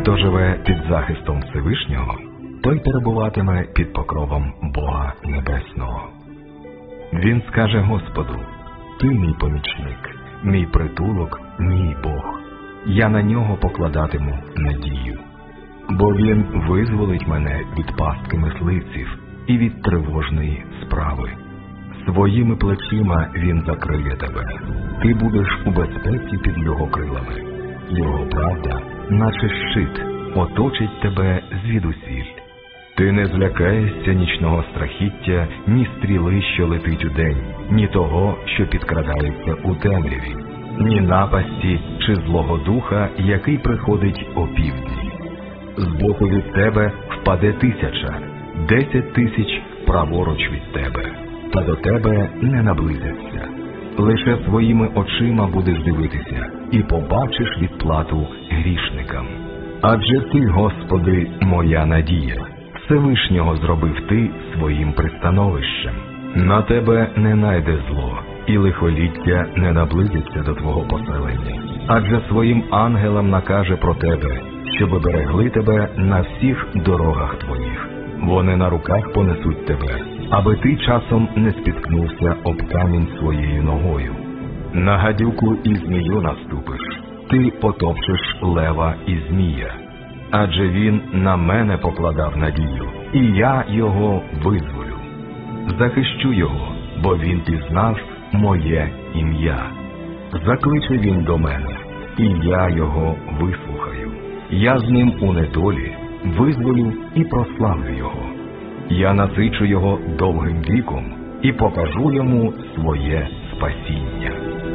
Хто живе під захистом Всевишнього, той перебуватиме під покровом Бога Небесного. Він скаже Господу: «Ти мій помічник, мій притулок, мій Бог. Я на нього покладатиму надію. Бо він визволить мене від пастки мисливців і від тривожної справи. Своїми плечима він закриє тебе. Ти будеш у безпеці під його крилами. Його правда, наче щит, оточить тебе звідусіль. Ти не злякаєшся нічного страхіття, ні стріли, що летить удень, ні того, що підкрадається у темряві, ні напасті чи злого духа, який приходить опівдні. Збоку від тебе впаде 1000, 10 тисяч праворуч від тебе, та до тебе не наблизяться. Лише своїми очима будеш дивитися і побачиш відплату грішникам. Адже ти, Господи, моя надія. Всевишнього зробив ти своїм пристановищем. На тебе не найде зло, і лихоліття не наблизиться до твого поселення. Адже своїм ангелам накаже про тебе, щоби берегли тебе на всіх дорогах твоїх. Вони на руках понесуть тебе, аби ти часом не спіткнувся об камінь своєю ногою. На гадюку і змію наступиш, ти потопчеш лева і змія. Адже він на мене покладав надію, і я його визволю. Захищу його, бо він пізнав моє ім'я. Закличе він до мене, і я його вислухаю. Я з ним у недолі визволю і прославлю його. Я насичу його довгим віком і покажу йому своє спасіння.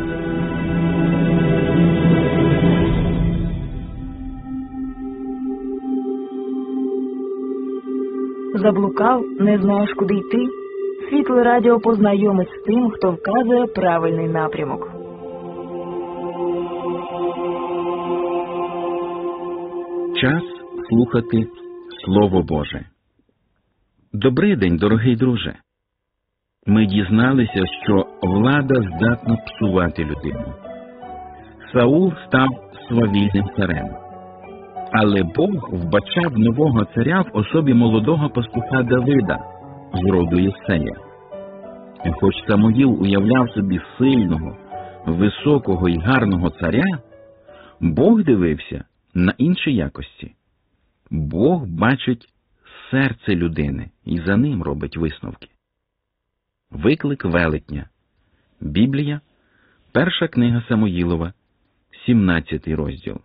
Заблукав, не знаєш, куди йти? Світле радіо познайомить з тим, хто вказує правильний напрямок. Час слухати Слово Боже. Добрий день, дорогий друже. Ми дізналися, що влада здатна псувати людину. Саул став свавільним царем. Але Бог вбачав нового царя в особі молодого пастуха Давида з роду Єсея. І хоч Самуїл уявляв собі сильного, високого і гарного царя, Бог дивився на інші якості. Бог бачить серце людини і за ним робить висновки. Виклик велетня. Біблія, 1 книга Самуїлова, 17 розділ.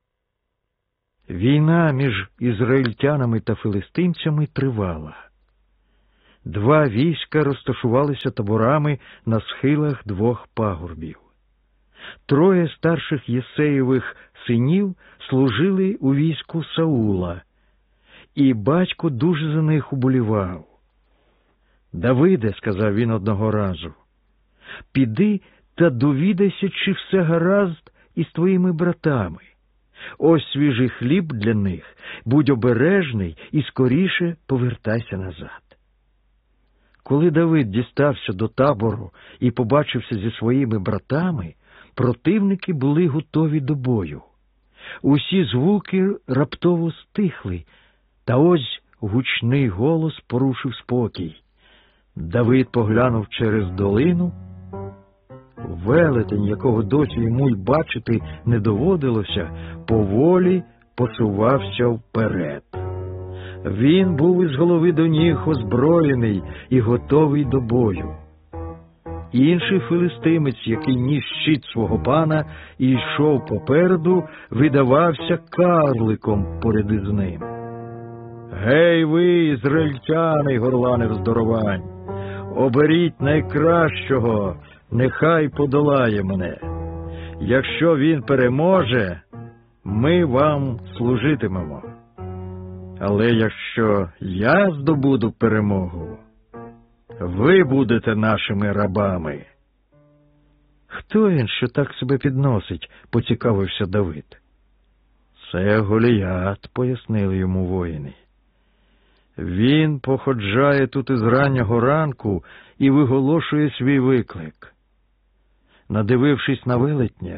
Війна між ізраїльтянами та филистимцями тривала. Два війська розташувалися таборами на схилах двох пагорбів. 3 старших Єсеєвих синів служили у війську Саула, і батько дуже за них уболівав. «Давиде, – сказав він одного разу, – піди та довідайся, чи все гаразд із твоїми братами. Ось свіжий хліб для них, будь обережний і скоріше повертайся назад». Коли Давид дістався до табору і побачився зі своїми братами, противники були готові до бою. Усі звуки раптово стихли, та ось гучний голос порушив спокій. Давид поглянув через долину. Велетень, якого досі йому й бачити не доводилося, поволі посувався вперед. Він був із голови до ніг озброєний і готовий до бою. Інший филистимець, який ніс щит свого пана і йшов попереду, видавався карликом поряд із ним. «Гей ви, ізраїльтяни!» – горланив здоровань. «Оберіть найкращого, нехай подолає мене. Якщо він переможе, ми вам служитимемо. Але якщо я здобуду перемогу, ви будете нашими рабами». «Хто він, що так себе підносить?» – поцікавився Давид. «Це Голіат», – пояснили йому воїни. «Він походжає тут із раннього ранку і виголошує свій виклик». Надивившись на велетня,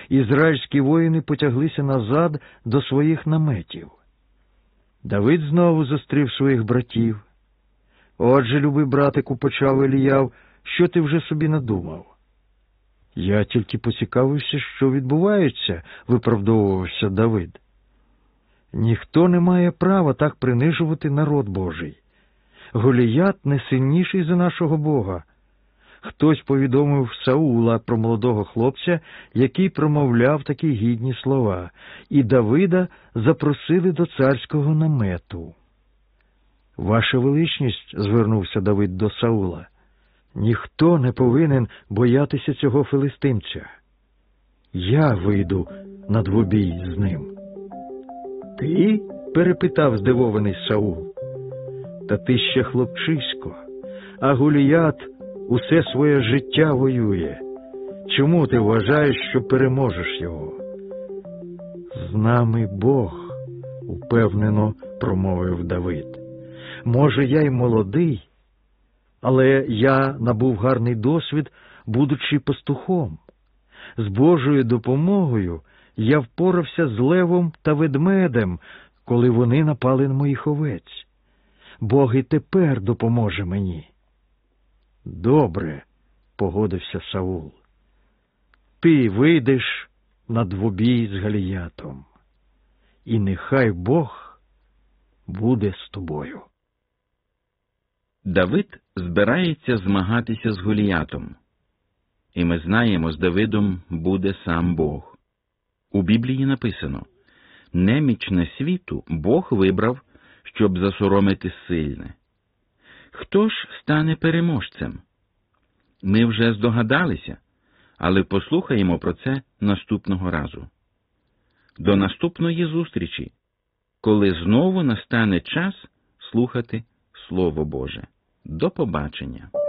Ізраїльські воїни потяглися назад до своїх наметів. Давид знову зустрів своїх братів. «Отже, любий братику, — почав Еліяв, — що ти вже собі надумав?» «Я тільки поцікавився, що відбувається», — виправдовувався Давид. «Ніхто не має права так принижувати народ Божий. Голіят не сильніший за нашого Бога. Хтось повідомив Саула про молодого хлопця, який промовляв такі гідні слова, і Давида запросили до царського намету». «Ваша величність, — звернувся Давид до Саула, — ніхто не повинен боятися цього филистимця. Я вийду на двобій з ним». «Ти?» — перепитав здивований Саул. «Та ти ще хлопчисько, а Голіят усе своє життя воює. Чому ти вважаєш, що переможеш його?» «З нами Бог», — упевнено промовив Давид. «Може, я й молодий, але я набув гарний досвід, будучи пастухом. З Божою допомогою я впорався з левом та ведмедем, коли вони напали на моїх овець. Бог і тепер допоможе мені». «Добре, — погодився Саул, — ти вийдеш на двобій з Голіятом, і нехай Бог буде з тобою». Давид збирається змагатися з Голіятом. І ми знаємо, з Давидом буде сам Бог. У Біблії написано: «Немічне світу Бог вибрав, щоб засоромити сильне». Хто ж стане переможцем? Ми вже здогадалися, але послухаємо про це наступного разу. До наступної зустрічі, коли знову настане час слухати Слово Боже. До побачення.